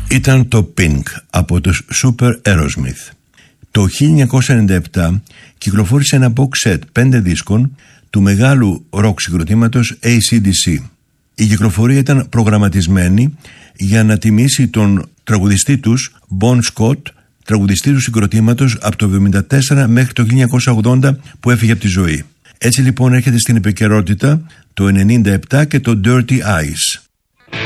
ήταν το Pink από τους Super Aerosmith. Το 1997 κυκλοφόρησε ένα box set 5 δίσκων του μεγάλου ροκ συγκροτήματος AC/DC. Η κυκλοφορία ήταν προγραμματισμένη για να τιμήσει τον τραγουδιστή τους Bon Scott, τραγουδιστή του συγκροτήματος από το 1974 μέχρι το 1980 που έφυγε από τη ζωή. Έτσι λοιπόν έρχεται στην επικαιρότητα το 1997 και το Dirty Eyes.